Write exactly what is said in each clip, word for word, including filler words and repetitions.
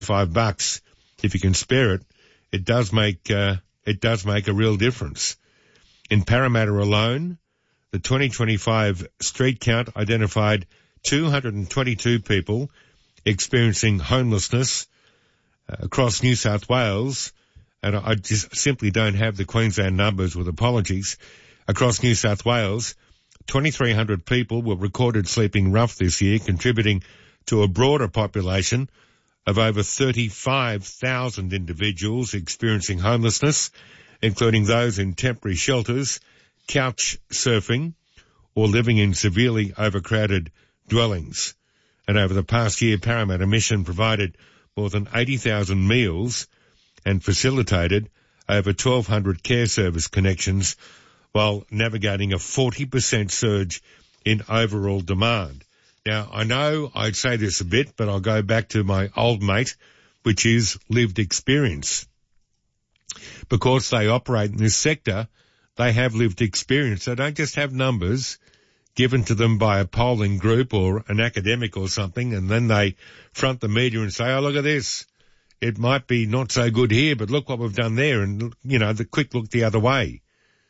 five bucks, if you can spare it, it does make, uh, it does make a real difference. In Parramatta alone, the twenty twenty-five street count identified two hundred twenty-two people experiencing homelessness uh, across New South Wales, and I just simply don't have the Queensland numbers, with apologies. Across New South Wales, twenty-three hundred people were recorded sleeping rough this year, contributing to a broader population of over thirty-five thousand individuals experiencing homelessness, including those in temporary shelters, couch surfing, or living in severely overcrowded dwellings. And over the past year, Parramatta Mission provided more than eighty thousand meals and facilitated over twelve hundred care service connections, while navigating a forty percent surge in overall demand. Now, I know I'd say this a bit, but I'll go back to my old mate, which is lived experience. Because they operate in this sector, they have lived experience. They don't just have numbers given to them by a polling group or an academic or something, and then they front the media and say, oh, look at this. It might be not so good here, but look what we've done there. And, you know, the quick look the other way.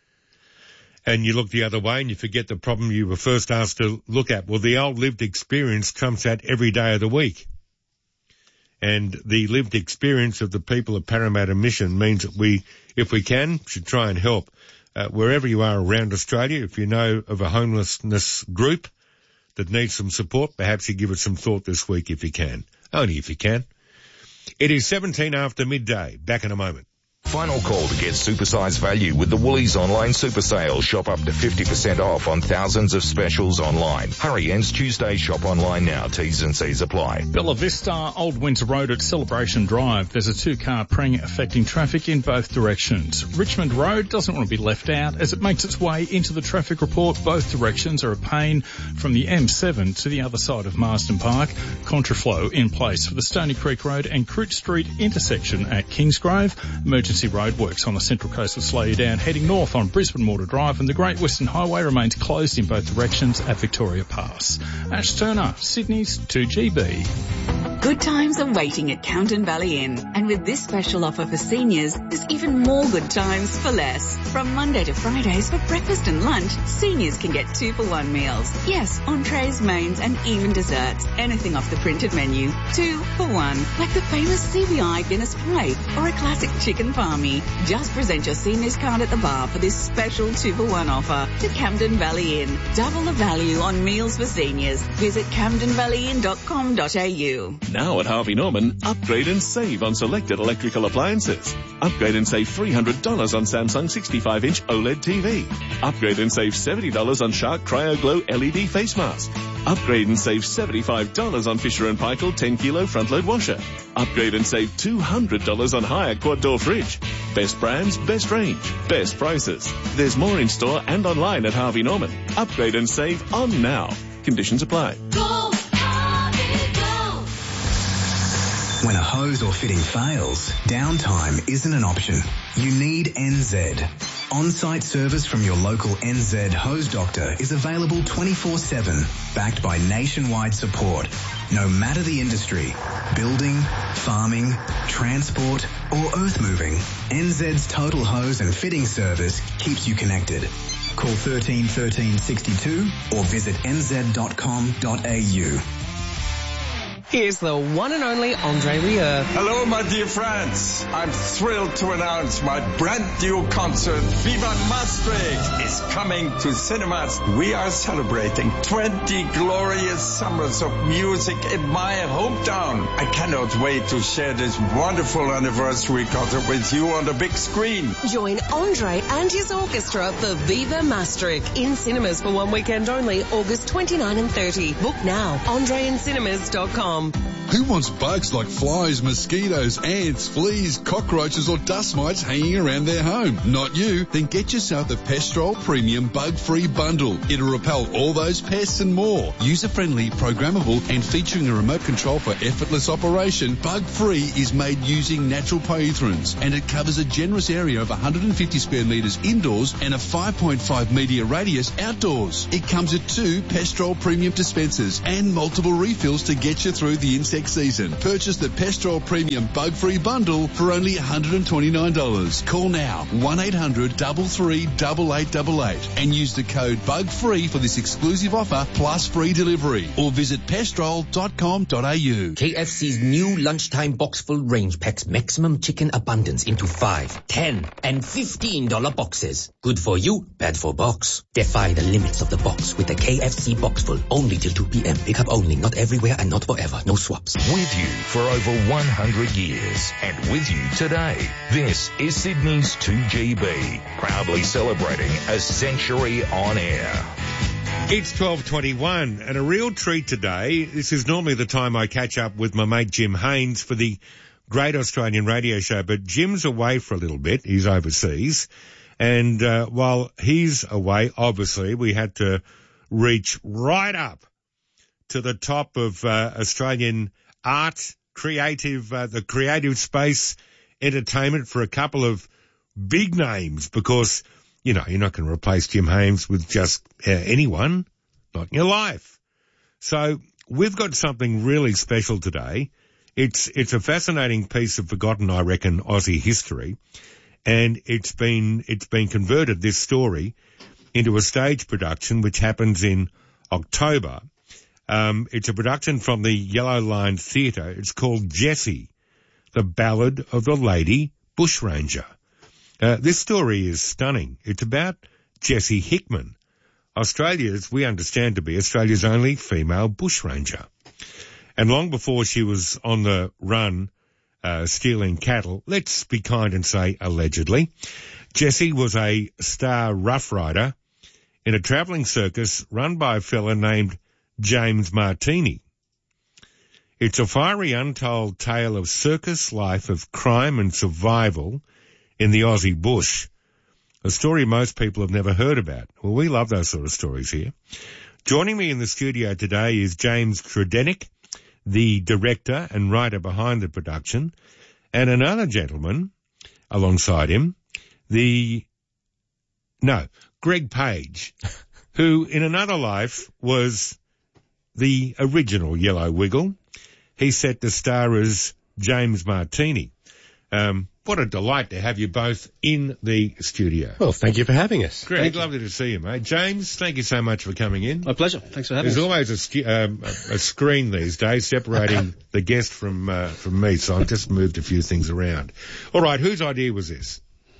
And you look the other way and you forget the problem you were first asked to look at. Well, the old lived experience trumps that every day of the week. And the lived experience of the people of Parramatta Mission means that we, if we can, should try and help. Uh, wherever you are around Australia, if you know of a homelessness group that needs some support, perhaps you give it some thought this week if you can. Only if you can. It is seventeen after midday. Back in a moment. Final call to get supersized value with the Woolies online super sale. Shop up to fifty percent off on thousands of specials online. Hurry, ends Tuesday. Shop online now. T's and C's apply. Bella Vista, Old Windsor Road at Celebration Drive. There's a two-car prang affecting traffic in both directions. Richmond Road doesn't want to be left out as it makes its way into the traffic report. Both directions are a pain from the M seven to the other side of Marsden Park. Contraflow in place for the Stony Creek Road and Crouch Street intersection at Kingsgrove. Emergency roadworks on the Central Coast will slow you down heading north on Brisbane Water Drive, and the Great Western Highway remains closed in both directions at Victoria Pass. Ash Turner, Sydney's two G B. Good times are waiting at Camden Valley Inn, and with this special offer for seniors, there's even more good times for less. From Monday to Fridays for breakfast and lunch, seniors can get two for one meals. Yes, entrees, mains and even desserts. Anything off the printed menu. Two for one. Like the famous C B I Guinness Pie or a classic chicken palmy. Just present your seniors card at the bar for this special two for one offer to Camden Valley Inn. Double the value on meals for seniors. Visit camden valley inn dot com dot a u. Now at Harvey Norman, upgrade and save on selected electrical appliances. Upgrade and save three hundred dollars on Samsung sixty-five inch OLED T V. Upgrade and save seventy dollars on Shark Cryo Glow L E D face mask. Upgrade and save seventy-five dollars on Fisher and Paykel ten kilo front load washer. Upgrade and save two hundred dollars on Haier quad door fridge. Best brands, best range, best prices. There's more in store and online at Harvey Norman. Upgrade and save on now. Conditions apply. Go, Harvey, go. When a hose or fitting fails, downtime isn't an option. You need N Z. On-site service from your local N Z hose doctor is available twenty-four seven, backed by nationwide support. No matter the industry, building, farming, transport or earth moving, N Z's total hose and fitting service keeps you connected. Call thirteen thirteen sixty-two or visit n z dot com dot a u. Here's the one and only Andre Rieu. Hello, my dear friends. I'm thrilled to announce my brand new concert, Viva Maastricht, is coming to cinemas. We are celebrating twenty glorious summers of music in my hometown. I cannot wait to share this wonderful anniversary concert with you on the big screen. Join Andre and his orchestra for Viva Maastricht in cinemas for one weekend only, August twenty-ninth and thirtieth. Book now, andre in cinemas dot com. Who wants bugs like flies, mosquitoes, ants, fleas, cockroaches or dust mites hanging around their home? Not you. Then get yourself the Pestrol Premium Bug-Free Bundle. It'll repel all those pests and more. User-friendly, programmable and featuring a remote control for effortless operation, Bug-Free is made using natural pyrethrins and it covers a generous area of one hundred fifty square metres indoors and a five point five metre radius outdoors. It comes with two Pestrol Premium dispensers and multiple refills to get you through the installation insect season. Purchase the Pestrol Premium Bug-Free Bundle for only one hundred twenty-nine dollars. Call now, one eight hundred three three eight eight eight eight, and use the code BUGFREE for this exclusive offer plus free delivery. Or visit pestrol dot com dot a u. K F C's new lunchtime box full range packs maximum chicken abundance into five, ten, and fifteen dollar boxes. Good for you, bad for box. Defy the limits of the box with the K F C box full. Only till two p.m. Pick up only, not everywhere and not forever. No swaps. With you for over one hundred years and with you today. This is Sydney's two G B, proudly celebrating a century on air. It's twelve twenty-one and a real treat today. This is normally the time I catch up with my mate Jim Haynes for the Great Australian Radio Show, but Jim's away for a little bit. He's overseas. And uh, while he's away, obviously, we had to reach right up to the top of uh, Australian art, creative, uh, the creative space, entertainment for a couple of big names because, you know, you're not going to replace Jim Haynes with just uh, anyone, not in your life. So we've got something really special today. It's, it's a fascinating piece of forgotten, I reckon, Aussie history. And it's been, it's been converted, this story, into a stage production which happens in October. Um, it's a production from the Yellow Line Theatre. It's called Jessie, the Ballad of the Lady Bushranger. Uh, this story is stunning. It's about Jessie Hickman, Australia's, we understand to be Australia's only female bushranger. And long before she was on the run, uh, stealing cattle, let's be kind and say allegedly, Jessie was a star rough rider in a travelling circus run by a fella named James Martini. It's a fiery, untold tale of circus life, of crime and survival in the Aussie bush. A story most people have never heard about. Well, we love those sort of stories here. Joining me in the studio today is James Tredenick, the director and writer behind the production, and another gentleman alongside him, the, no, Greg Page, who in another life was the original Yellow Wiggle. He set the star as James Martini. Um, what a delight to have you both in the studio. Well, thank you for having us. Greg, lovely to see you, mate. James, thank you so much for coming in. My pleasure. Thanks for having There's us. always a, stu- um, a, a screen these days separating the guest from uh, from me, so I've just moved a few things around. All right, whose idea was this?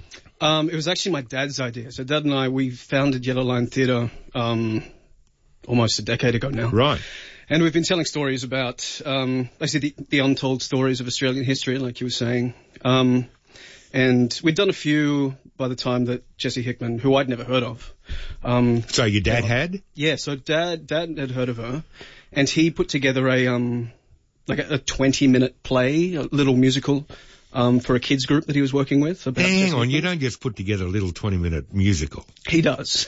Um, it was actually my dad's idea. So Dad and I, we founded Yellow Line Theatre um, almost a decade ago now. Right. And we've been telling stories about, um, basically the, the untold stories of Australian history, like you were saying. Um, and we'd done a few by the time that Jessie Hickman, who I'd never heard of. Um, so your dad uh, had? Yeah, so Dad, Dad had heard of her, and he put together a, um, like a, a twenty minute play, a little musical, um, for a kids group that he was working with. About Hang Jessie on, Hickman. you don't just put together a little twenty minute musical. He does.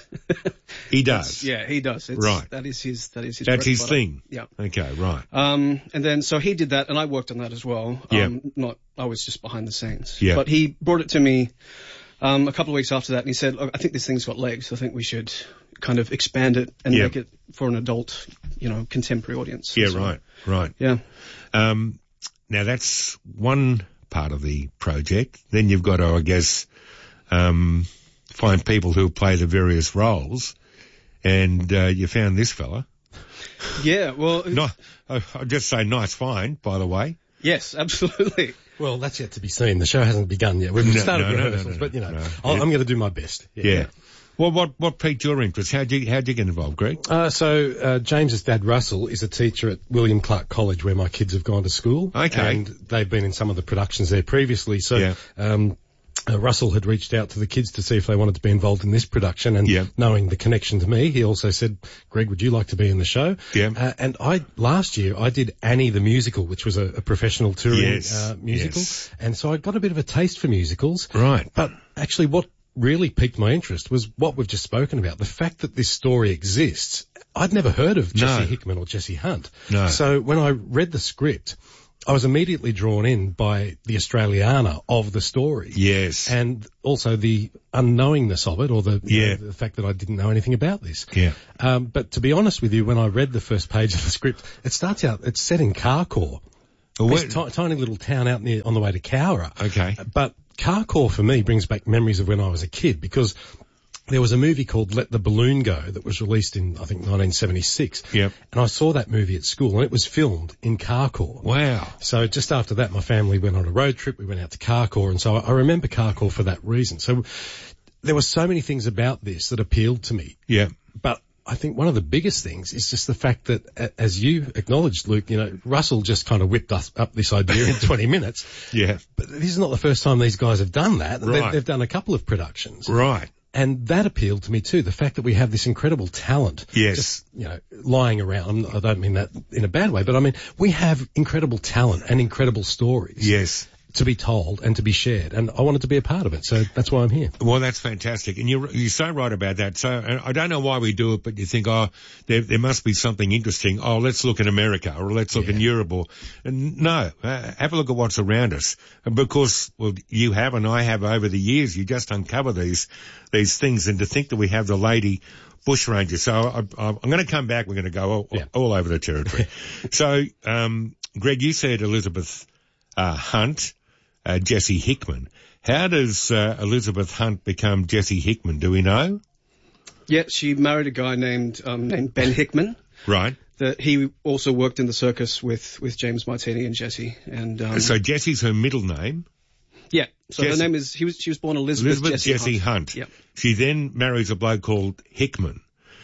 He does? Yeah, he does. It's, Right. That is his, that is his That's bread his and butter. thing? Yeah. Okay, right. Um, and then, so he did that, and I worked on that as well. Yeah. Um, not, I was just behind the scenes. Yeah. But he brought it to me, um, a couple of weeks after that, and he said, look, I think this thing's got legs. I think we should kind of expand it and Yeah. make it for an adult, you know, contemporary audience. Yeah, So, right, right. Yeah. Um, now that's one part of the project. Then you've got to, I guess, um, find people who play the various roles. And uh, you found this fella. Yeah, well... No, I'll just say nice find, by the way. Yes, absolutely. Well, that's yet to be seen. The show hasn't begun yet. We've No, started no, no, rehearsals, no, no, but, you know, no. I'll, Yeah. I'm going to do my best. Yeah. Well, what, what piqued your interest? How'd you, how'd you get involved, Greg? Uh, so, uh, James's dad, Russell, is a teacher at William Clark College where my kids have gone to school. Okay. And they've been in some of the productions there previously. So, Yeah. um, uh, Russell had reached out to the kids to see if they wanted to be involved in this production, and Yeah. knowing the connection to me, he also said, Greg, would you like to be in the show? Yeah. Uh, and I, last year, I did Annie the Musical, which was a, a professional touring Yes, uh, musical. yes. And so I got a bit of a taste for musicals. Right. But actually what really piqued my interest was what we've just spoken about. The fact that this story exists. I'd never heard of Jessie No. Hickman or Jessie Hunt. No. So when I read the script, I was immediately drawn in by the Australiana of the story. Yes. And also the unknowingness of it, or the, you Yeah. know, the fact that I didn't know anything about this. Yeah. Um, but to be honest with you, when I read the first page of the script, it starts out, it's set in Carcoar. Well, this ti- tiny little town out near on the way to Cowra. Okay. But Carcoar for me brings back memories of when I was a kid because there was a movie called Let the Balloon Go that was released in, I think, nineteen seventy-six. Yep. And I saw that movie at school and it was filmed in Carcoar. Wow. So just after that, my family went on a road trip. We went out to Carcoar. And so I remember Carcoar for that reason. So there were so many things about this that appealed to me. Yeah. But I think one of the biggest things is just the fact that, as you acknowledged, Luke, you know, Russell just kind of whipped us up this idea in twenty minutes. Yeah. But this is not the first time these guys have done that. Right. They've, they've done a couple of productions. Right. And that appealed to me too, the fact that we have this incredible talent. Yes. Just, you know, lying around. I don't mean that in a bad way, but I mean, we have incredible talent and incredible stories. Yes. To be told and to be shared. And I wanted to be a part of it, so that's why I'm here. Well, that's fantastic. And you're, you're so right about that. So and I don't know why we do it, but you think, oh, there, there must be something interesting. Oh, let's look in America or let's look Yeah. in Europe. Or, and no, uh, have a look at what's around us. And because, well, you have and I have over the years, you just uncover these, these things. And to think that we have the lady bushranger. So I, I, I'm going to come back. We're going to go all, Yeah. all over the territory. So, um, Greg, you said Elizabeth uh, Hunt. Uh, Jesse Hickman. How does uh, Elizabeth Hunt become Jesse Hickman? Do we know? Yeah, she married a guy named um, named Ben Hickman. Right. That he also worked in the circus with, with James Martini and Jesse. And um, So Jesse's her middle name. yeah, so Jesse- her name is he was she was born Elizabeth, Elizabeth Jesse, Jesse Hunt. Hunt. Yep. She then marries a bloke called Hickman.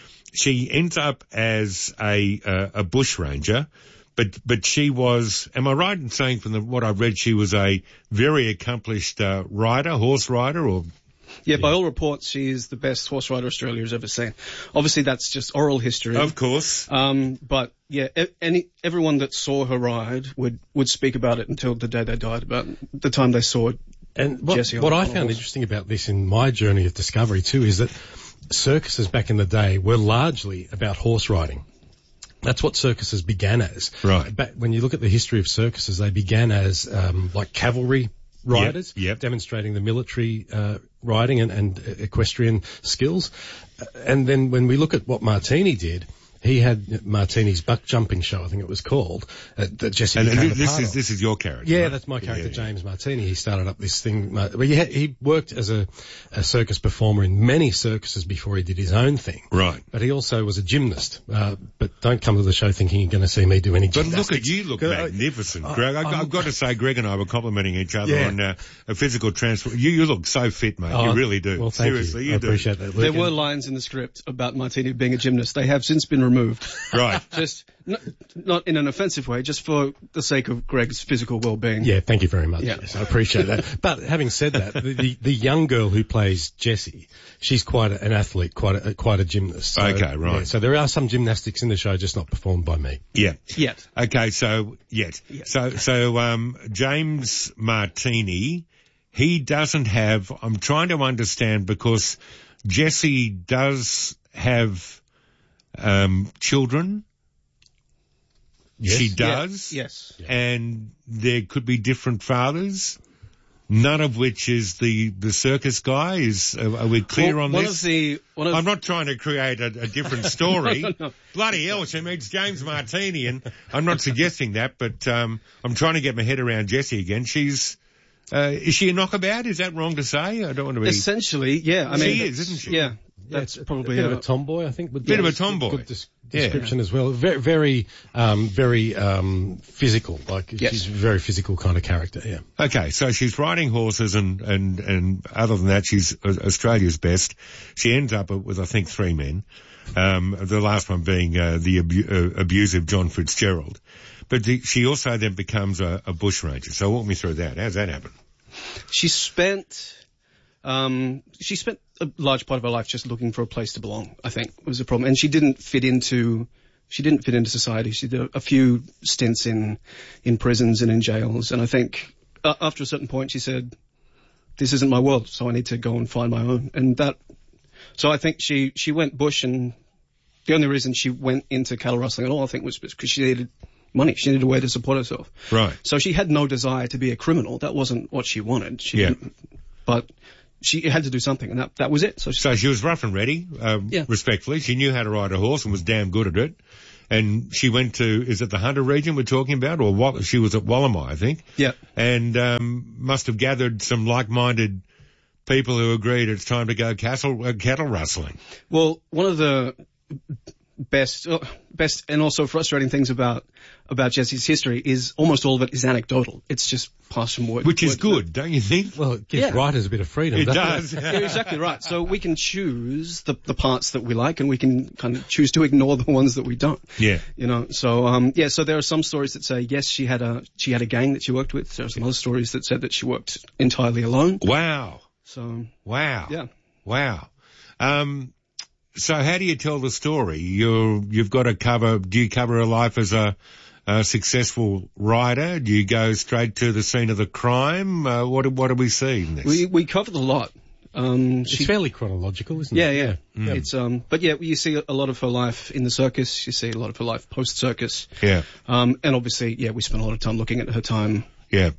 She ends up as a uh, a bushranger. But but she was, am I right in saying from the, what I've read, she was a very accomplished uh, rider, horse rider, or? Yeah, by all reports, she is the best horse rider Australia has ever seen. Obviously, that's just oral history. Of course. Um, but yeah, e- any everyone that saw her ride would would speak about it until the day they died, about the time they saw it. And what, Jesse on- what I on a found horse. interesting about this in my journey of discovery too is that circuses back in the day were largely about horse riding. That's what circuses began as. Right. But when you look at the history of circuses, they began as um, like cavalry riders, Yep, yep. demonstrating the military uh, riding and, and equestrian skills. Uh, and then when we look at what Martini did, he had Martini's buck jumping show, I think it was called, uh, that Jesse And, became and a this part is of. this is your character. Yeah, right? that's my character, Yeah, yeah. James Martini. He started up this thing. Uh, well, he, had, he worked as a, a circus performer in many circuses before he did his own thing. Right. But he also was a gymnast. Uh, but don't come to the show thinking you're going to see me do any But gymnastics. look at you, look Uh, magnificent, I- Greg. I, I'm- I've got to say, Greg and I were complimenting each other Yeah. on uh, a physical transfer. You, you look so fit, mate. Oh, you really do. Well, thank Seriously, you. you, I do. appreciate that. There Luke. were lines in the script about Martini being a gymnast. They have since been removed. Right. Just not, not in an offensive way, just for the sake of Greg's physical well-being. Yeah, thank you very much. Yeah. Yes, I appreciate that. But having said that, the, the, the young girl who plays Jessie, she's quite a, an athlete, quite a, quite a gymnast. So, Okay, right. yeah, so there are some gymnastics in the show, just not performed by me. Yeah. Yet. Okay, so yet. Yet. So so um James Martini, he doesn't have. I'm trying to understand because Jesse does have um children. Yes. She does. Yes. And there could be different fathers. None of which is the, the circus guy. Is are, are we clear Well, on one this? Of the, one of I'm not trying to create a, a different story. No, no, no. Bloody hell, she meets James Martini, and I'm not suggesting that, but um, I'm trying to get my head around Jessie again. She's uh, is she a knockabout? Is that wrong to say? I don't want to be. Essentially, yeah. I She mean, is, isn't she? Yeah. Yeah, That's it's probably a bit a, of a tomboy, I think. Would Bit be of a good- tomboy. Good des- Yeah. description as well. Very, very, um, very um, physical. Like Yes. she's a very physical kind of character. Yeah. Okay, so she's riding horses, and and and other than that, she's Australia's best. She ends up with I think three men. Um, the last one being uh, the abu- uh, abusive John Fitzgerald, but the, she also then becomes a, a bushranger. So walk me through that. How's that happen? She spent, um, she spent a large part of her life just looking for a place to belong, I think, was the problem. And she didn't fit into, she didn't fit into society. She did a, a few stints in, in prisons and in jails. And I think uh, after a certain point she said, this isn't my world, so I need to go and find my own. And that, so I think she, she went bush, and the only reason she went into cattle rustling at all, I think, was because she needed money. She needed a way to support herself. Right. So she had no desire to be a criminal. That wasn't what she wanted. She Yeah. didn't, but she had to do something, and that, that was it. So she, So she was rough and ready, um, Yeah. respectfully. She knew how to ride a horse and was damn good at it. and she went to, is it the Hunter region we're talking about, or what? She was at Wallamai, I think. Yeah. And um, must have gathered some like-minded people who agreed it's time to go cattle, uh, cattle rustling. Well, one of the best, uh, best and also frustrating things about about Jessie's history is almost all of it is anecdotal. It's just passed from word. Which is word, good, don't you think? Well, it gives Yeah. writers a bit of freedom, It doesn't does. it? You're exactly right. So we can choose the the parts that we like, and we can kind of choose to ignore the ones that we don't. Yeah. You know. So um, yeah. So there are some stories that say yes, she had a she had a gang that she worked with. There are some other stories that said that she worked entirely alone. Wow. So Wow. yeah. Wow. Um, so how do you tell the story? You're, you've got to cover, do you cover her life as a, a successful writer? Do you go straight to the scene of the crime? Uh, what, what do we see in this? We we covered a lot. Um, It's she, fairly chronological, isn't yeah, it? yeah. Mm. It's um, but yeah, you see a lot of her life in the circus. You see a lot of her life post circus. Yeah. Um, and obviously, yeah, we spent a lot of time looking at her time Yeah.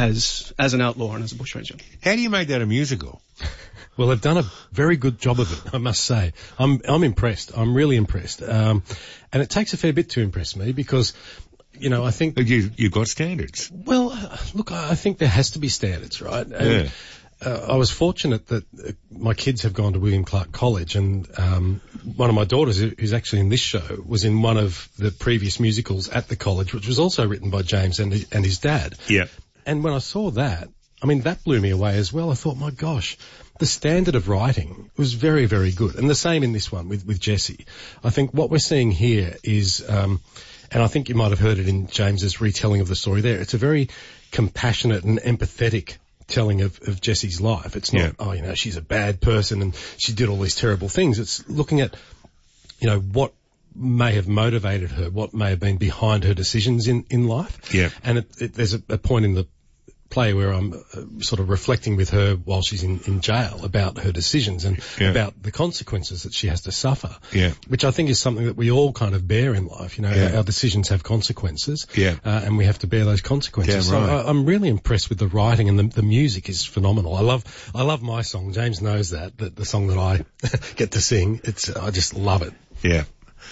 as as an outlaw and as a bushranger. How do you make that a musical? Well, they've done a very good job of it, I must say. I'm I'm impressed. I'm really impressed. Um, and it takes a fair bit to impress me because, you know, I think... You, you've got standards. Well, uh, look, I I think there has to be standards, right? And, Yeah. uh, I was fortunate that uh, my kids have gone to William Clark College, and um, one of my daughters, who- who's actually in this show, was in one of the previous musicals at the college, which was also written by James and, hi- and his dad. Yeah. And when I saw that, I mean, that blew me away as well. I thought, my gosh, the standard of writing was very, very good. And the same in this one with, with Jessie. I think what we're seeing here is, um, and I think you might have heard it in James's retelling of the story there, it's a very compassionate and empathetic telling of, of Jessie's life. It's not, Yeah. oh, you know, she's a bad person and she did all these terrible things. It's looking at, you know, what may have motivated her, what may have been behind her decisions in, in life. Yeah. And it, it, there's a, a point in the play where I'm uh, sort of reflecting with her while she's in, in jail about her decisions and Yeah. about the consequences that she has to suffer. Yeah. Which I think is something that we all kind of bear in life. You know, Yeah. our, our decisions have consequences. Yeah. Uh, and we have to bear those consequences. Yeah, right. So I, I'm really impressed with the writing, and the, the music is phenomenal. I love, I love my song. James knows that, that the song that I get to sing. It's, I just love it. Yeah.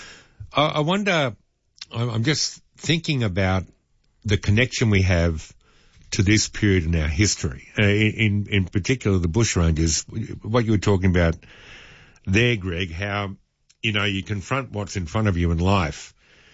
I, I wonder, I- I'm just thinking about the connection we have to this period in our history, uh, in, in particular the bushrangers, what you were talking about there, Greg, how, you know, you confront what's in front of you in life.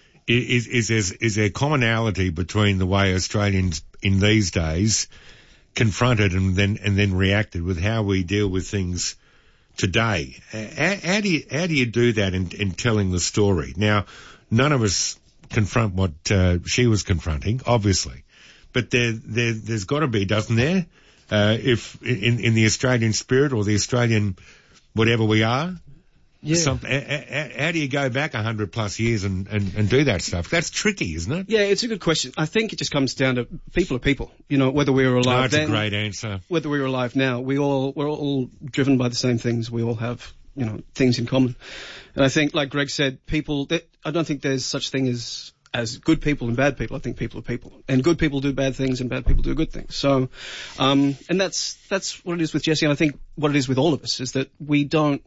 Is, is, is, is there commonality between the way Australians in these days confronted and then, and then reacted with how we deal with things today? How, how do you, how do you do that in, in telling the story? Now, none of us confront what uh, she was confronting, obviously. But there, there, there's got to be, doesn't there? Uh, if in, in the Australian spirit or the Australian whatever we are, Yeah. something. How do you go back a hundred plus years and, and, and do that stuff? That's tricky, isn't it? Yeah, it's a good question. I think it just comes down to people are people. You know, whether we were alive No, that's then, a great answer. whether we were alive now, we all we're all driven by the same things. We all have, you know, things in common. And I think, like Greg said, people. That, I don't think there's such thing as as good people and bad people. I think people are people, and good people do bad things, and bad people do good things. So, um, and that's that's what it is with Jessie, and I think what it is with all of us is that we don't,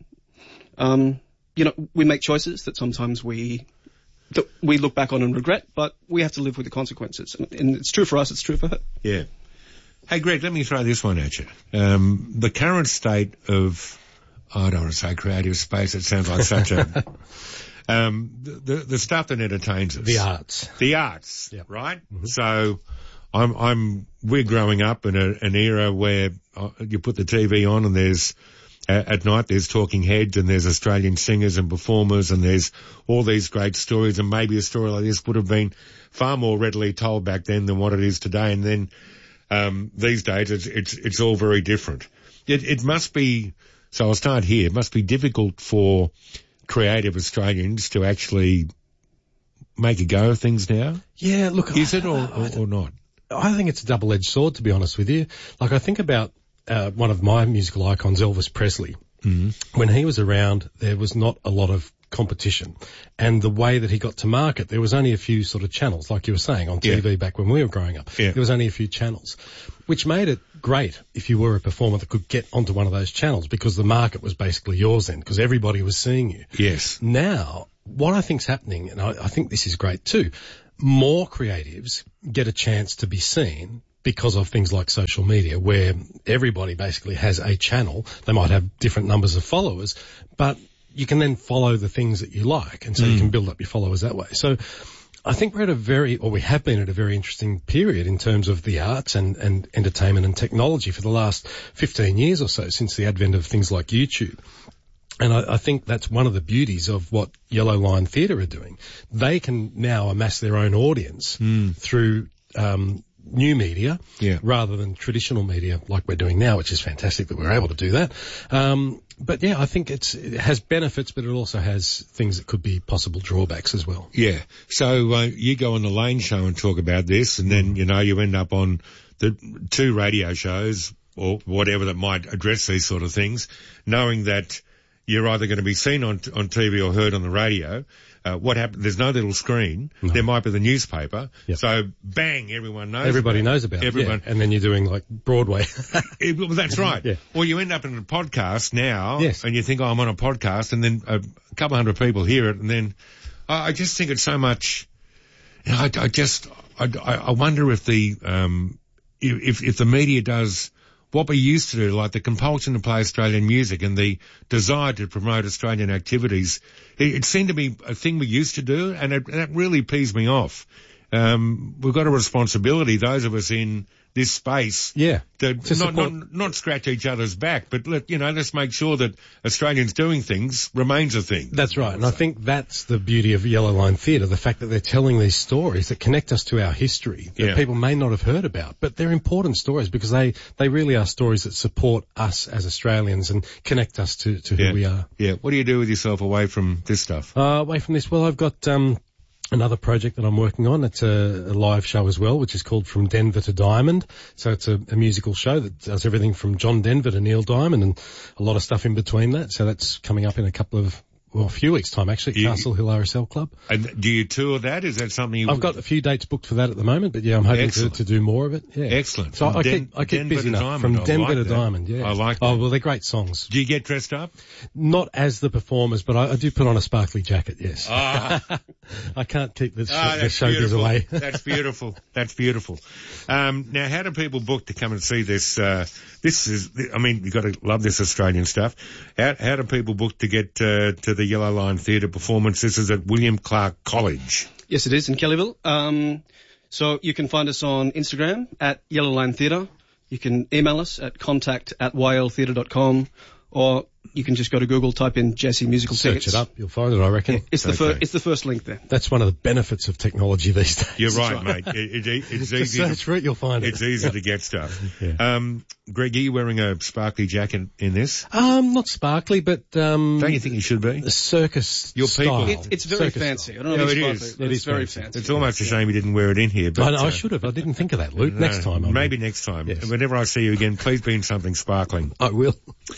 um, you know, we make choices that sometimes we that we look back on and regret, but we have to live with the consequences, and, and it's true for us. It's true for her. Yeah. Hey, Greg, let me throw this one at you. Um, the current state of, I don't want to say creative space. It sounds like such a. Um, the, the stuff that entertains us. The arts. The arts, Yep. right? Mm-hmm. So I'm, I'm, we're growing up in a, an era where uh, you put the T V on and there's, uh, at night there's talking heads and there's Australian singers and performers and there's all these great stories, and maybe a story like this would have been far more readily told back then than what it is today. And then, um, these days it's, it's, it's all very different. It, it must be, so I'll start here, it must be difficult for creative Australians to actually make a go of things now? Yeah, look. Is it or, I, or, or not? I think it's a double-edged sword, to be honest with you. Like, I think about uh, one of my musical icons, Elvis Presley. Mm-hmm. When he was around, there was not a lot of competition. And the way that he got to market, there was only a few sort of channels, like you were saying, on T V Yeah. back when we were growing up. Yeah. There was only a few channels, which made it great if you were a performer that could get onto one of those channels, because the market was basically yours then, because everybody was seeing you. Yes. Now, what I think's happening, and I, I think this is great too, more creatives get a chance to be seen because of things like social media, where everybody basically has a channel. They might have different numbers of followers, but you can then follow the things that you like, and so mm. you can build up your followers that way. So I think we're at a very, or we have been at a very interesting period in terms of the arts and, and entertainment and technology for the last fifteen years or so, since the advent of things like YouTube. And I, I think that's one of the beauties of what Yellow Line Theatre are doing. They can now amass their own audience mm. through um new media yeah. rather than traditional media like we're doing now, which is fantastic that we're able to do that. Um, but yeah, I think it's, it has benefits, but it also has things that could be possible drawbacks as well. Yeah. So uh, you go on the Lane Show and talk about this, and then, you know, you end up on the two radio shows or whatever that might address these sort of things, knowing that you're either going to be seen on on T V or heard on the radio. Uh, what happened? There's no little screen. No. There might be the newspaper. Yep. So bang, everyone knows. Everybody about knows about everyone. it. Yeah. And then you're doing like Broadway. it, well, that's right. Yeah. Or you end up in a podcast now, yes. and you think, oh, I'm on a podcast, and then a couple hundred people hear it, and then I, I just think it's so much. You know, I, I just I, I wonder if the um if if the media does what we used to do, like the compulsion to play Australian music and the desire to promote Australian activities. It, it seemed to be a thing we used to do, and it, that really pees me off. Um, we've got a responsibility, those of us in this space, yeah, to, to not, not, not scratch each other's back, but let, you know, let's make sure that Australians doing things remains a thing. That's right. And I think that's the beauty of Yellow Line Theatre, the fact that they're telling these stories that connect us to our history that yeah. people may not have heard about, but they're important stories because they, they really are stories that support us as Australians and connect us to, to who yeah. we are. Yeah. What do you do with yourself away from this stuff? Uh, away from this? Well, I've got, um, another project that I'm working on. It's a, a live show as well, which is called From Denver to Diamond. So it's a, a musical show that does everything from John Denver to Neil Diamond and a lot of stuff in between that. So that's coming up in a couple of, well, a few weeks' time actually at You- Castle Hill R S L Club. And do you tour that? Is that something you... I've got a few dates booked for that at the moment, but yeah, I'm hoping to, Excellent. to do more of it. Yeah. Excellent. So From I Den- keep, I keep Denver busy to enough. Diamond. From I Denver like to that. Diamond, yeah. I like Oh, that. well, they're great songs. Do you get dressed up? Not as the performers, but I, I do put on a sparkly jacket, yes. Ah. I can't keep the, sh- Ah, the that's showbiz beautiful. away. That's beautiful. That's beautiful. Um, now, how do people book to come and see this? Uh, this is, I mean, you've got to love this Australian stuff. How, how do people book to get uh, to the Yellow Line Theatre performance? This is at William Clark College. Yes, it is in Kellyville. Um, so you can find us on Instagram at Yellow Line Theatre. You can email us at contact at y l theatre dot com, or you can just go to Google, type in Jesse Musical Search Tickets. it up, you'll find it, I reckon. It's the Okay. fir- it's the first link there. That's one of the benefits of technology these days. You're right, mate. It, it, it's Just easy. search for it, you'll find it. It's easy to get stuff. Yeah. Um, Greg, are you wearing a sparkly jacket in this? Um, not sparkly, but um, Don't you think you should be? the circus Your people- style. It, it's very Circus fancy. style. I don't know Yeah, if it it's is. sparkly, but It it's is very very fancy. fancy. It's almost a shame you didn't wear it in here. But I, know, uh, I should have. I didn't think of that, Luke. no, Next time, I'll maybe do. next time. Yes. Whenever I see you again, please be in something sparkling. I will.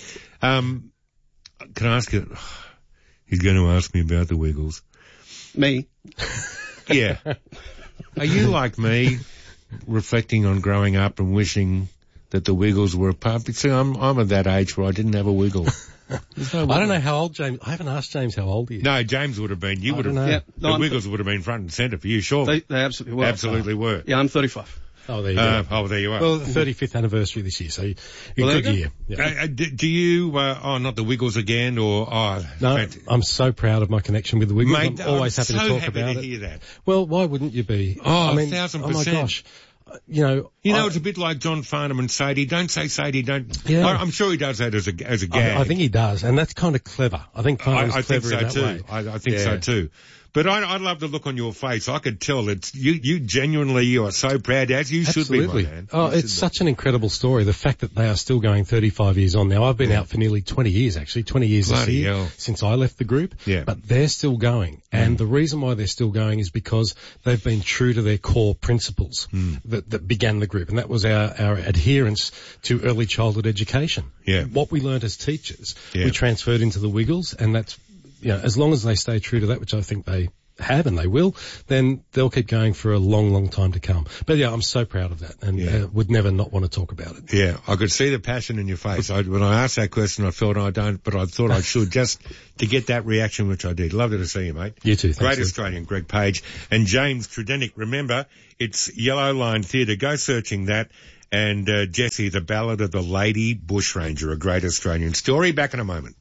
Um, can I ask you? He's going to ask me about the Wiggles. Me. Yeah. Are you like me, reflecting on growing up and wishing that the Wiggles were a part? See, I'm I'm at that age where I didn't have a Wiggle. There's no I Wiggle. don't know how old James. I haven't asked James how old he is. No, James would have been. You I would have. don't know. Yeah, The no, I'm- Wiggles would have been front and centre for you, sure. They, they absolutely were. Absolutely were. Yeah, I'm thirty-five. Oh, there you Uh, go. oh, there you are. Well, the thirty-fifth anniversary this year, so you, you Well, there good you year. Uh, Yeah. uh, do, do you, uh, oh, not the Wiggles again, or, oh, No, fant- I'm so proud of my connection with the Wiggles. Mate, I'm always I'm happy so to talk happy about to it. hear that. Well, why wouldn't you be? Oh, I mean, a thousand oh my percent. gosh. Uh, You know, You know, I, it's a bit like John Farnham and Sadie. Don't say Sadie, don't. Yeah. I, I'm sure he does that as a, as a gag. I, I think he does, and that's kind of clever. I think I, Farnham's I think clever so in that too. way. I, I think Yeah. so too. But I, I love the look on your face. I could tell that you, you genuinely, you are so proud, as you Absolutely. should be, my man. Oh, You it's should such an incredible story. The fact that they are still going thirty-five years on now. I've been out for nearly twenty years, actually, twenty years this Bloody year hell. since I left the group. Yeah. But they're still going. And the reason why they're still going is because they've been true to their core principles that, that began the group. And that was our, our adherence to early childhood education. Yeah. What we learned as teachers, Yeah. we transferred into the Wiggles, and that's, you know, as long as they stay true to that, which I think they have, and they will, then they'll keep going for a long, long time to come. But yeah, I'm so proud of that, and Yeah. uh, would never not want to talk about it. Yeah, I could see the passion in your face. I, when I asked that question, I felt I don't, but I thought I should just to get that reaction, which I did. Lovely to see you, mate. You too. Thanks, Great Luke. Australian, Greg Page. And James Tredenick, remember, it's Yellow Line Theatre. Go searching that. And uh, Jesse, the Ballad of the Lady Bushranger, a great Australian story. Back in a moment.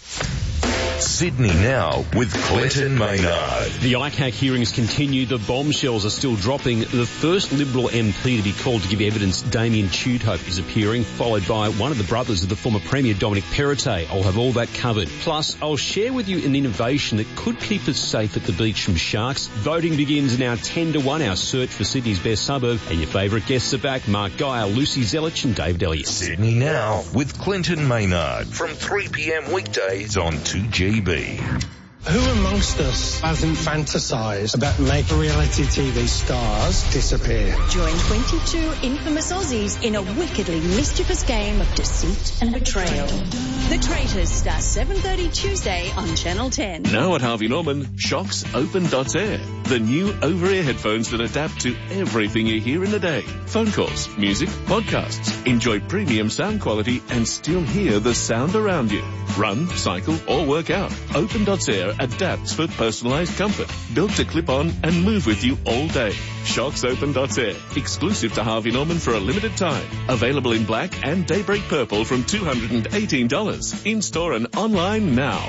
Sydney Now with Clinton Maynard. The I C A C hearings continue. The bombshells are still dropping. The first Liberal M P to be called to give evidence, Damien Tudhope, is appearing, followed by one of the brothers of the former Premier, Dominic Perrottet. I'll have all that covered. Plus, I'll share with you an innovation that could keep us safe at the beach from sharks. Voting begins now ten to one, our search for Sydney's best suburb. And your favourite guests are back, Mark Geyer, Lucy Zelich and David Elliott. Sydney Now with Clinton Maynard from three p.m. weekdays on two G B. Who amongst us hasn't fantasised about making reality T V stars disappear? Join twenty-two infamous Aussies in a wickedly mischievous game of deceit and betrayal. The Traitors starts seven thirty Tuesday on Channel ten. Now at Harvey Norman, Shocks Open Air. The new over-ear headphones that adapt to everything you hear in the day. Phone calls, music, podcasts. Enjoy premium sound quality and still hear the sound around you. Run, cycle or work out. Open Air adapts for personalised comfort. Built to clip on and move with you all day. Shocks Open Air. Exclusive to Harvey Norman for a limited time. Available in black and daybreak purple from two hundred eighteen dollars. In-store and online now.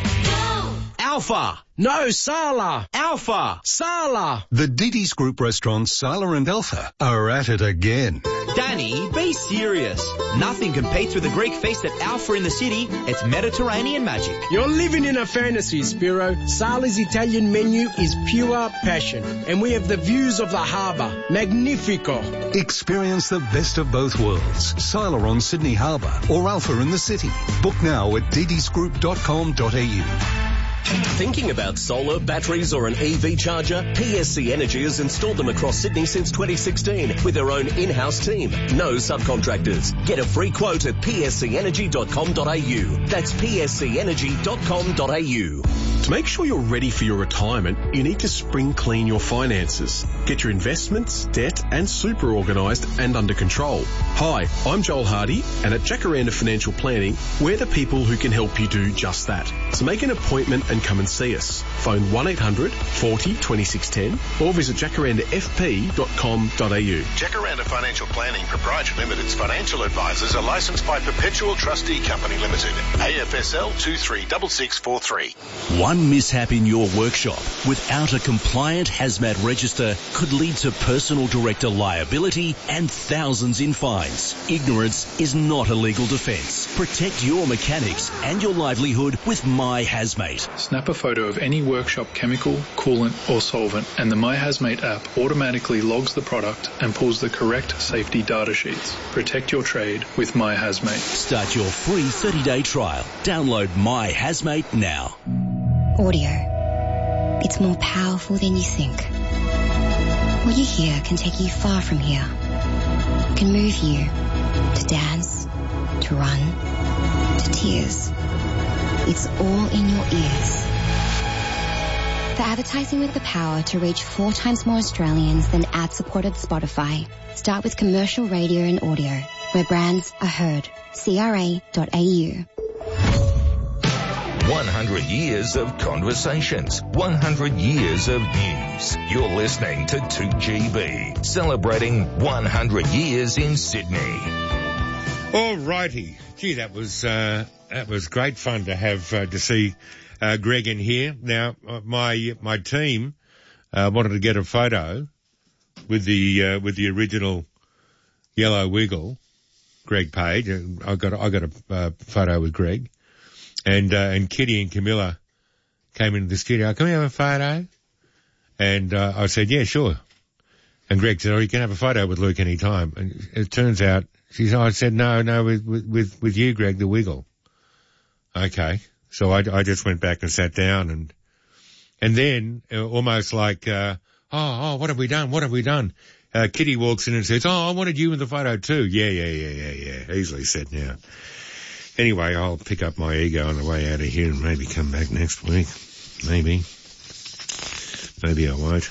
Alpha! No, Sala! Alpha! Sala! The Diddy's Group restaurants Sala and Alpha are at it again. Danny, be serious. Nothing competes with the Greek feast at Alpha in the city. It's Mediterranean magic. You're living in a fantasy, Spiro. Sala's Italian menu is pure passion. And we have the views of the harbour. Magnifico. Experience the best of both worlds. Sala on Sydney Harbour or Alpha in the city. Book now at didys group dot com dot a u. Thinking about solar, batteries or an E V charger? P S C Energy has installed them across Sydney since twenty sixteen with their own in-house team. No subcontractors. Get a free quote at p s c energy dot com dot a u. That's p s c energy dot com dot a u. To make sure you're ready for your retirement, you need to spring clean your finances. Get your investments, debt and super organised and under control. Hi, I'm Joel Hardy and at Jacaranda Financial Planning, we're the people who can help you do just that. So make an appointment and come and see us. Phone one eight hundred forty twenty-six ten or visit jacaranda f p dot com dot a u. Jacaranda Financial Planning Proprietary Limited's financial advisors are licensed by Perpetual Trustee Company Limited, A F S L two three six six four three. One mishap in your workshop without a compliant hazmat register could lead to personal director liability and thousands in fines. Ignorance is not a legal defence. Protect your mechanics and your livelihood with My Hazmate. Snap a photo of any workshop chemical, coolant or solvent and the My Hazmate app automatically logs the product and pulls the correct safety data sheets. Protect your trade with My Hazmate. Start your free thirty-day trial. Download My Hazmate now. Audio. It's more powerful than you think. What you hear can take you far from here. It can move you to dance, to run, to tears. It's all in your ears. For advertising with the power to reach four times more Australians than ad-supported Spotify, start with commercial radio and audio, where brands are heard. c r a dot a u. one hundred years of conversations, one hundred years of news. You're listening to two G B, celebrating one hundred years in Sydney. All righty. Gee, that was, uh, that was great fun to have, uh, to see, uh, Greg in here. Now, uh, my, my team, uh, wanted to get a photo with the, uh, with the original Yellow Wiggle, Greg Page. I got, I got a, uh, photo with Greg. And, uh, and Kitty and Camilla came into the studio. Can we have a photo? And, uh, I said, yeah, sure. And Greg said, oh, you can have a photo with Luke any time. And it turns out, she said, I said, no, no, with, with, with you, Greg, the Wiggle. Okay. So I, I just went back and sat down and, and then uh, almost like, uh, oh, oh, what have we done? What have we done? Uh, Kitty walks in and says, oh, I wanted you in the photo too. Yeah, yeah, yeah, yeah, yeah. Easily said now. Anyway, I'll pick up my ego on the way out of here and maybe come back next week. Maybe. Maybe I won't.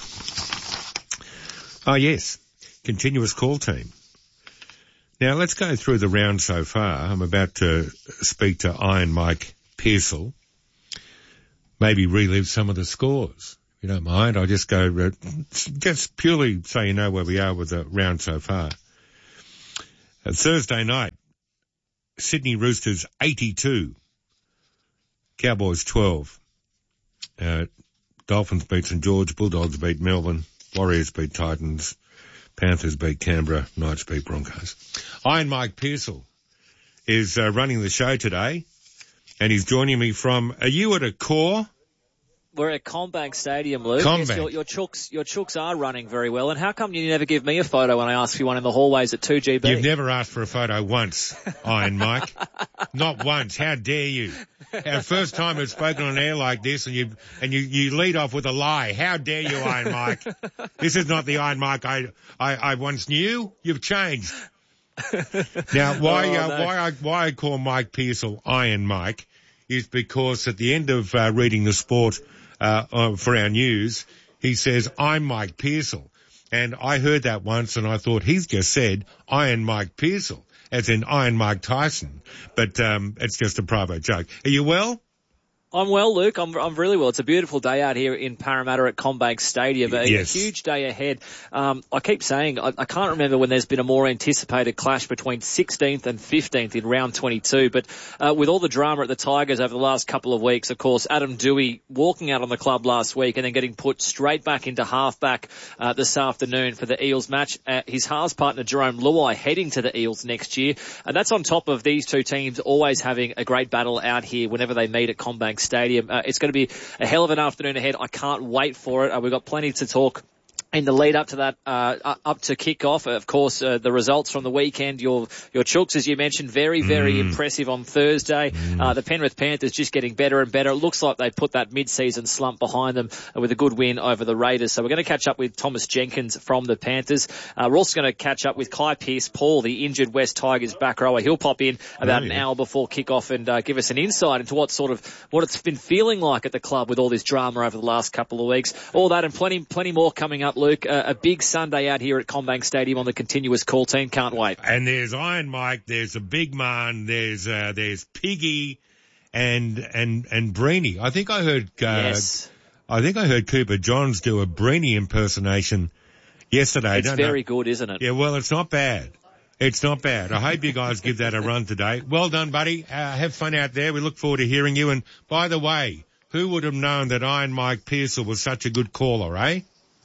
Oh, yes. Continuous call team. Now, let's go through the round so far. I'm about to speak to Iron Mike Pearsall. Maybe relive some of the scores. If you don't mind, I'll just go, uh, just purely so you know where we are with the round so far. Uh, Thursday night, Sydney Roosters eighty-two, Cowboys twelve. Uh, Dolphins beat St George, Bulldogs beat Melbourne, Warriors beat Titans, Panthers beat Canberra, Knights beat Broncos. Iron Mike Pearsall is uh, running the show today, and he's joining me from, are you at a core? We're at CommBank Stadium, Luke. CommBank. Yes, your, your chooks, your chooks are running very well. And how come you never give me a photo when I ask for one in the hallways at two G B? You've never asked for a photo once, Iron Mike. Not once. How dare you? Our first time we've spoken on air like this, and you and you, you lead off with a lie. How dare you, Iron Mike? This is not the Iron Mike I I, I once knew. You've changed. Now, why oh, uh, no. why I why I call Mike Pearsall Iron Mike is because at the end of uh, reading the sport uh, uh, for our news, he says, I'm Mike Pearsall. And I heard that once and I thought he's just said Iron Mike Pearsall, as in Iron Mike Tyson. But um, it's just a private joke. Are you well? I'm well, Luke. I'm, I'm really well. It's a beautiful day out here in Parramatta at CommBank Stadium. A, yes. a huge day ahead. Um, I keep saying I, I can't remember when there's been a more anticipated clash between sixteenth and fifteenth in round twenty-two. But uh, with all the drama at the Tigers over the last couple of weeks, of course, Adam Doueihi walking out on the club last week and then getting put straight back into halfback uh, this afternoon for the Eels match. Uh, his halves partner Jerome Luai heading to the Eels next year. And that's on top of these two teams always having a great battle out here whenever they meet at CommBank Stadium. Uh, it's going to be a hell of an afternoon ahead. I can't wait for it. Uh, we've got plenty to talk in the lead up to that, uh, up to kick-off. Of course, uh, the results from the weekend, your, your Chooks, as you mentioned, very, very mm. impressive on Thursday. Mm. Uh, the Penrith Panthers just getting better and better. It looks like they put that mid-season slump behind them uh, with a good win over the Raiders. So we're going to catch up with Thomas Jenkins from the Panthers. Uh, we're also going to catch up with Kai Pearce-Paul, the injured West Tigers back rower. He'll pop in about oh, yeah. an hour before kick-off and uh, give us an insight into what sort of, what it's been feeling like at the club with all this drama over the last couple of weeks. All that and plenty, plenty more coming up, Luke. Uh, a big Sunday out here at CommBank Stadium on the continuous call team. Can't wait. And there's Iron Mike, there's a big man, there's uh, there's Piggy, and and and Breeny. I think I heard. Uh, yes. I think I heard Cooper Johns do a Breeny impersonation yesterday. It's Don't very know. good, isn't it? Yeah. Well, it's not bad. It's not bad. I hope you guys give that a run today. Well done, buddy. Uh, have fun out there. We look forward to hearing you. And by the way, who would have known that Iron Mike Pearsall was such a good caller, eh?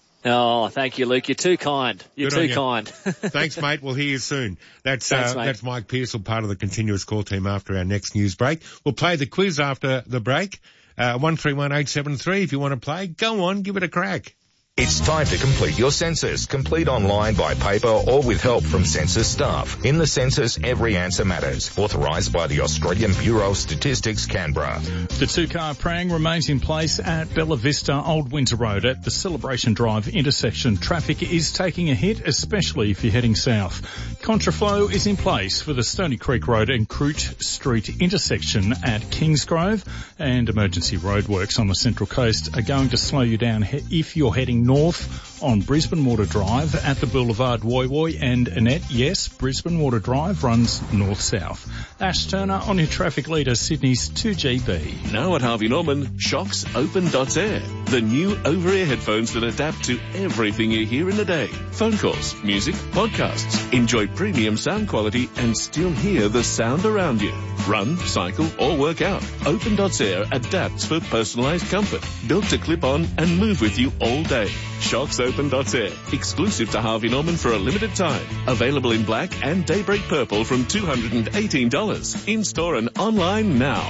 Oh, thank you, Luke. You're too kind. You're Good too kind. Thanks, mate. We'll hear you soon. That's Thanks, uh, mate. that's Mike Pearsall, part of the continuous call team after our next news break. We'll play the quiz after the break. Uh, one three one eight seven three if you want to play. Go on, give it a crack. It's time to complete your census. Complete online, by paper, or with help from census staff. In the census, every answer matters. Authorised by the Australian Bureau of Statistics, Canberra. The two-car prang remains in place at Bella Vista Old Winter Road at the Celebration Drive intersection. Traffic is taking a hit, especially if you're heading south. Contraflow is in place for the Stony Creek Road and Croot Street intersection at Kingsgrove, and emergency roadworks on the Central Coast are going to slow you down if you're heading north on Brisbane Water Drive at the Boulevard Woy Woy and Annette. Yes, Brisbane Water Drive runs north-south. Ash Turner on your traffic leader, Sydney's two G B. Now at Harvey Norman, Shocks Open Air. The new over-ear headphones that adapt to everything you hear in the day. Phone calls, music, podcasts. Enjoy premium sound quality and still hear the sound around you. Run, cycle or work out. Open Air adapts for personalised comfort. Built to clip on and move with you all day. Shocks Open Air. Exclusive to Harvey Norman for a limited time. Available in black and daybreak purple from two hundred eighteen dollars. In-store and online now.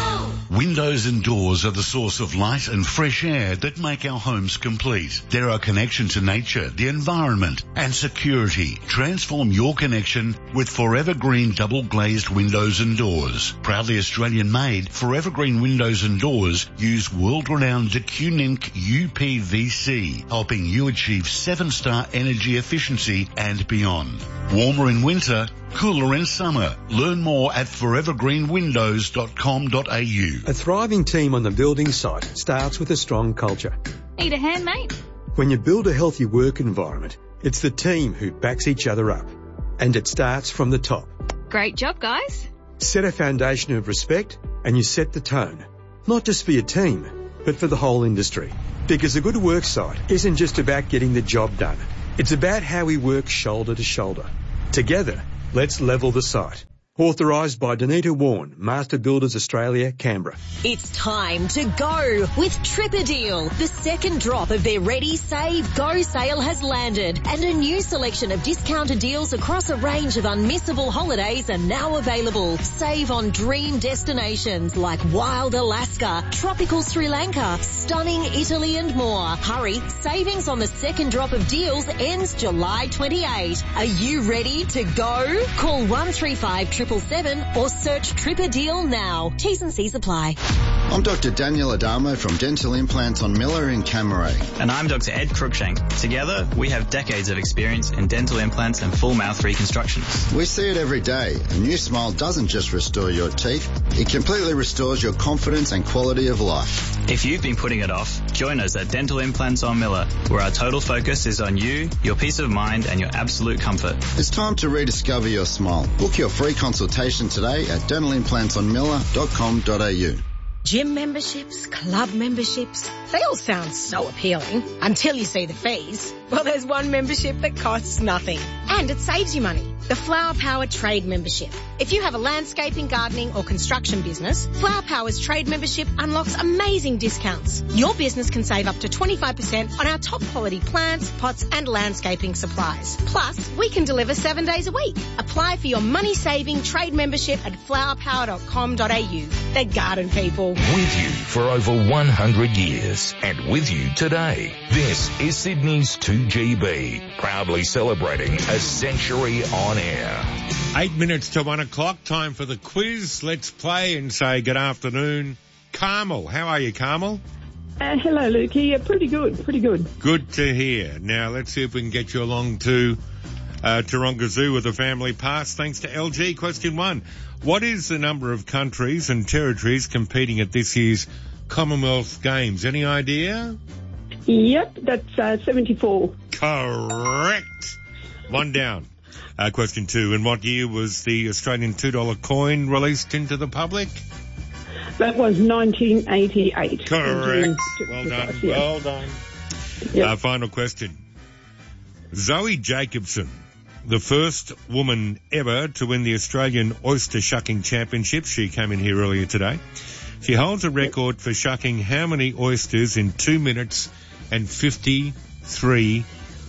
Windows and doors are the source of light and fresh air that make our homes complete. They're our connection to nature, the environment and security. Transform your connection with Forever Green double glazed windows and doors. Proudly Australian made, Forever Green windows and doors use world-renowned Decunink U P V C, helping you achieve seven star energy efficiency and beyond. Warmer in winter, cooler in summer. Learn more at forever green windows dot com dot a u. A thriving team on the building site starts with a strong culture. Need a hand, mate? When you build a healthy work environment, it's the team who backs each other up. And it starts from the top. Great job, guys. Set a foundation of respect and you set the tone. Not just for your team, but for the whole industry. Because a good work site isn't just about getting the job done. It's about how we work shoulder to shoulder. Together, let's level the site. Authorised by Danita Warren, Master Builders Australia, Canberra. It's time to go with Tripadeal. The second drop of their Ready, Save, Go sale has landed, and a new selection of discounted deals across a range of unmissable holidays are now available. Save on dream destinations like wild Alaska, tropical Sri Lanka, stunning Italy and more. Hurry, savings on the second drop of deals ends July twenty-eighth. Are you ready to go? Call one three five seven seven or search Tripadeal now. T's and C's apply. I'm Doctor Daniel Adamo from Dental Implants on Miller in Camaray. And I'm Doctor Ed Cruikshank. Together, we have decades of experience in dental implants and full mouth reconstructions. We see it every day. A new smile doesn't just restore your teeth, it completely restores your confidence and quality of life. If you've been putting it off, join us at Dental Implants on Miller, where our total focus is on you, your peace of mind and your absolute comfort. It's time to rediscover your smile. Book your free consultation today at dental implants on miller dot com dot a u. Gym memberships, club memberships, they all sound so appealing until you see the fees. Well, there's one membership that costs nothing and it saves you money. The Flower Power Trade Membership. If you have a landscaping, gardening or construction business, Flower Power's trade membership unlocks amazing discounts. Your business can save up to twenty-five percent on our top quality plants, pots and landscaping supplies. Plus, we can deliver seven days a week. Apply for your money-saving trade membership at flower power dot com dot a u. They're garden people. With you for over one hundred years and with you today. This is Sydney's two G B, proudly celebrating a century on air. Eight minutes to one o'clock, time for the quiz. Let's play and say good afternoon. Carmel, how are you, Carmel? Uh, hello, Lukey. Yeah, pretty good, pretty good. Good to hear. Now, let's see if we can get you along to uh, Taronga Zoo with a family pass, thanks to L G. Question one. What is the number of countries and territories competing at this year's Commonwealth Games? Any idea? Yep, that's uh, seventy-four. Correct. One down. Uh, question two. In what year was the Australian two dollar coin released into the public? That was nineteen eighty-eight. Correct. Well done. Yeah. Well done. Yep. Uh, final question. Zoe Jacobson, the first woman ever to win the Australian Oyster Shucking Championship. She came in here earlier today. She holds a record for shucking how many oysters in two minutes and fifty-three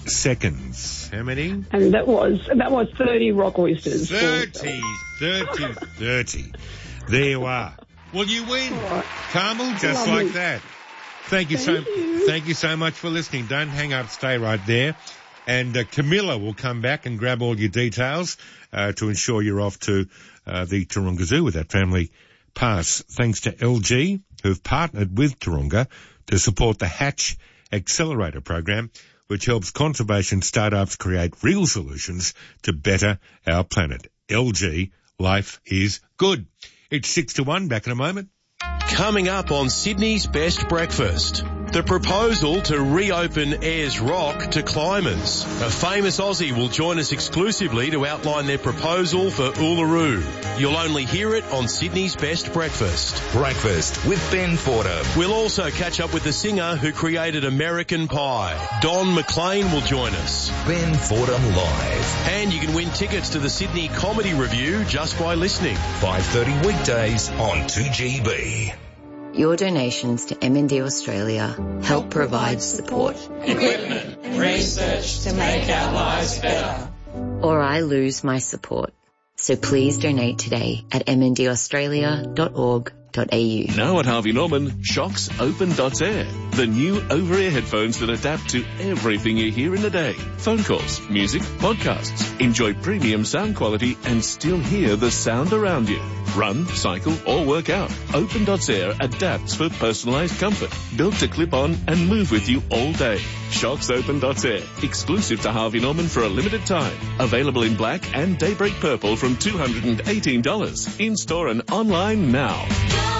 seconds? How many? And that was that was thirty rock oysters. thirty, thirty, thirty. There you are. Well, you win, right. Carmel, just Lovely. Like that. Thank you thank so you. Thank you so much for listening. Don't hang up. Stay right there. And uh, Camilla will come back and grab all your details uh, to ensure you're off to uh, the Taronga Zoo with that family pass. Thanks to L G, who've partnered with Taronga to support the Hatch Accelerator program, which helps conservation startups create real solutions to better our planet. L G, life is good. It's six to one. Back in a moment. Coming up on Sydney's Best Breakfast, the proposal to reopen Ayers Rock to climbers. A famous Aussie will join us exclusively to outline their proposal for Uluru. You'll only hear it on Sydney's Best Breakfast. Breakfast with Ben Fordham. We'll also catch up with the singer who created American Pie. Don McLean will join us. Ben Fordham Live. And you can win tickets to the Sydney Comedy Review just by listening. five thirty weekdays on two G B. Your donations to M and D Australia help provide support, equipment, and research to make our lives better. Or I lose my support. So please donate today at m n d australia dot org dot a u. Now at Harvey Norman, Shocks Open Dots Air, the new over-ear headphones that adapt to everything you hear in the day. Phone calls, music, podcasts. Enjoy premium sound quality and still hear the sound around you. Run, cycle, or work out. Open Dots Air adapts for personalized comfort, built to clip on and move with you all day. Shocks Open Dots Air, exclusive to Harvey Norman for a limited time. Available in black and daybreak purple from two hundred eighteen dollars. In store and online now.